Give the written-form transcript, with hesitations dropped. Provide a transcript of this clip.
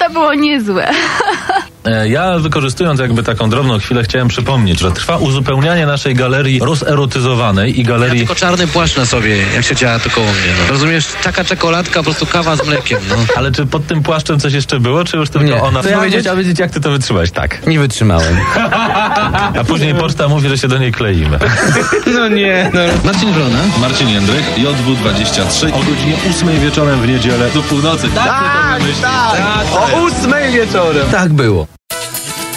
To było niezłe. Ja, wykorzystując jakby taką drobną chwilę, chciałem przypomnieć, że trwa uzupełnianie naszej galerii rozerotyzowanej i galerii... Ja tylko czarny płaszcz na sobie, jak siedziała tu koło mnie, no. Rozumiesz? Taka czekoladka, po prostu kawa z mlekiem, no. Ale czy pod tym płaszczem coś jeszcze było, czy już tylko Nie. ona... To ja Chciałem wiedzieć, jak ty to wytrzymałeś, tak. Nie wytrzymałem. A później poczta mówi, że się do niej kleimy. No nie, no. Marcin Wrona. Marcin Jędryk, JW23 o godzinie 8 wieczorem w niedzielę do północy. O 8 wieczorem. Tak było.